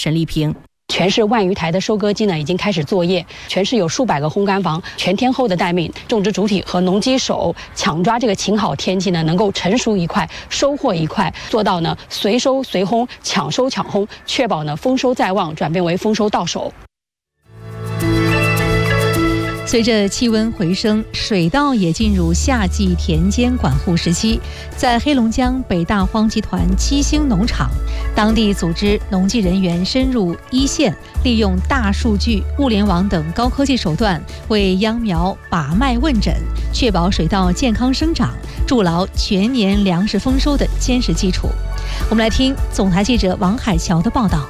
沈丽萍。 全市万余台的收割机呢已经开始作业，全市有数百个烘干房，全天候的待命，种植主体和农机手抢抓这个晴好天气呢，能够成熟一块，收获一块，做到呢随收随烘，抢收抢烘，确保呢丰收在望转变为丰收到手。 随着气温回升，水稻也进入夏季田间管护时期。在黑龙江北大荒集团七星农场，当地组织农技人员深入一线，利用大数据、物联网等高科技手段，为秧苗把脉问诊，确保水稻健康生长，筑牢全年粮食丰收的坚实基础。我们来听总台记者王海桥的报道。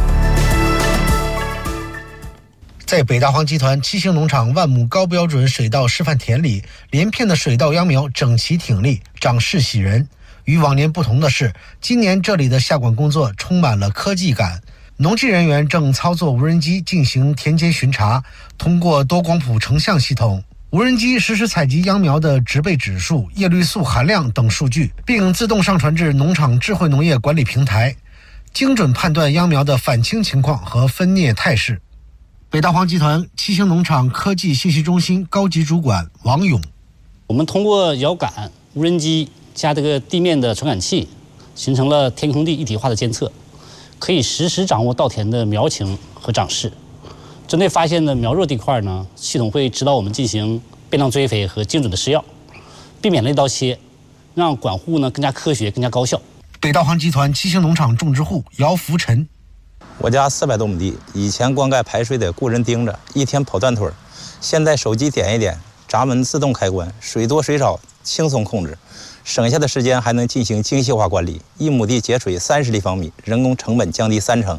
在北大荒集团七星农场万亩高标准水稻示范田里，连片的水稻秧苗整齐挺立，长势喜人。与往年不同的是，今年这里的下管工作充满了科技感。农技人员正操作无人机进行田间巡查，通过多光谱成像系统，无人机实时采集秧苗的植被指数、叶绿素含量等数据，并自动上传至农场智慧农业管理平台，精准判断秧苗的返青情况和分蘖态势。北大荒集团七星农场科技信息中心高级主管王勇： 我们通过遥感、无人机加这个地面的传感器，形成了天空地一体化的监测，可以实时掌握稻田的苗情和长势。针对发现的苗弱地块呢，系统会指导我们进行变量追肥和精准的施药，避免了一刀切，让管护呢更加科学、更加高效。 北大荒集团七星农场种植户姚福臣： 我家400多亩地，以前灌溉排水得雇人盯着，一天跑断腿，现在手机点一点，闸门自动开关，水多水少轻松控制，省下的时间还能进行精细化管理，1亩地节水30立方米，人工成本降低30%。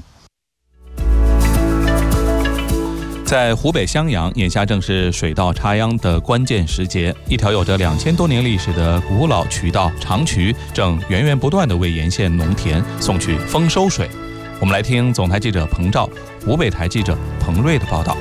在湖北襄阳，眼下正是水稻插秧的关键时节。一条有着2000多年历史的古老渠道长渠，正源源不断地为沿线农田送去丰收水。我们来听总台记者彭照、湖北台记者彭瑞的报道。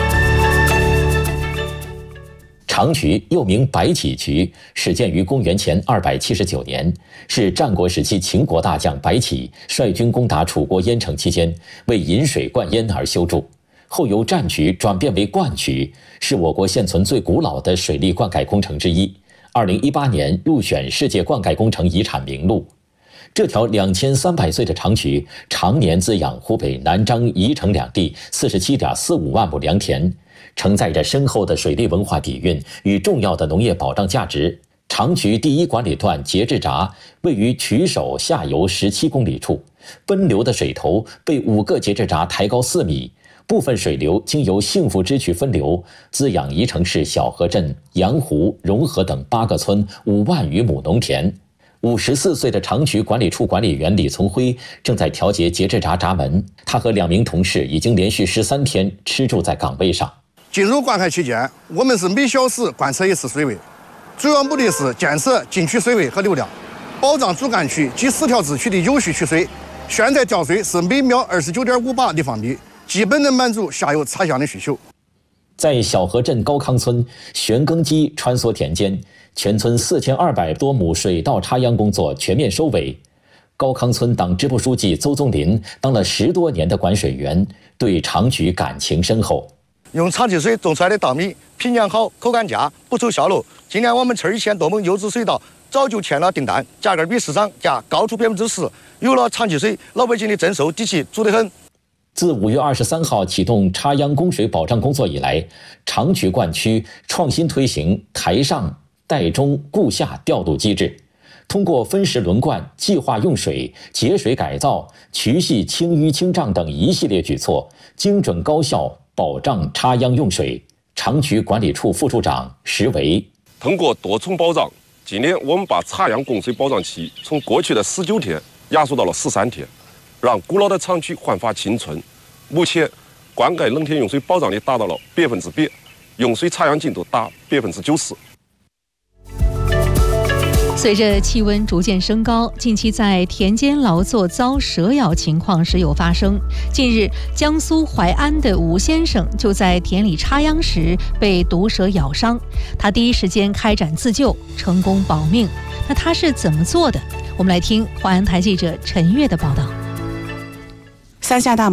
长渠又名白起渠，始建于公元前279年，是战国时期秦国大将白起率军攻打楚国郴城期间，为引水灌堰而修筑。后由战渠转变为灌渠，是我国现存最古老的水利灌溉工程之一。2018年入选世界灌溉工程遗产名录。这条2300岁的长渠常年滋养湖北南漳、宜城两地47.45万亩良田，承载着深厚的水利文化底蕴与重要的农业保障价值。长渠第一管理段节制闸位于渠首下游17公里处，奔流的水头被5个节制闸抬高4米，部分水流经由幸福支渠分流，滋养宜城市小河镇、杨湖、融河等8个村5万余亩农田。54岁的长渠管理处管理员李从辉正在调节节制闸闸门，他和2名同事已经连续13天吃住在岗位上。 进入灌溉期间，我们是每小时观测1次水位，主要目的是监测进渠水位和流量，保障主干区及10条支区的有序取水。现在调水是每秒29.58立方米，基本能满足下游插秧的需求。 在小河镇高康村，旋耕机穿梭田间，全村4200多亩水稻插秧工作全面收尾。高康村党支部书记邹宗林当了10多年的管水员，对长渠感情深厚。 用长期水种出来的稻米品养好，口感佳，不愁销路。今年我们村1000多亩优质水稻早就签了订单，价格比市场价高出10%。有了长期水，老百姓的增收底气足得很。 自5月23号启动插秧供水保障工作以来，长渠灌区创新推行台上、代中、顾下调度机制，通过分时轮灌、计划用水、节水改造、渠系清淤清障等一系列举措，精准高效保障插秧用水。长渠管理处副处长石维： 通过多重保障，今年我们把插秧供水保障期从过去的19天压缩到了13天，让古老的长渠焕发青春。目前，灌溉农田用水保障率达到了100%，用水插秧进度达90%。 随着气温逐渐升高，近期在田间劳作遭蛇咬情况时有发生。近日，江苏淮安的吴先生就在田里插秧时被毒蛇咬伤，他第一时间开展自救，成功保命。那他是怎么做的？我们来听淮安台记者陈悦的报道。 三峡大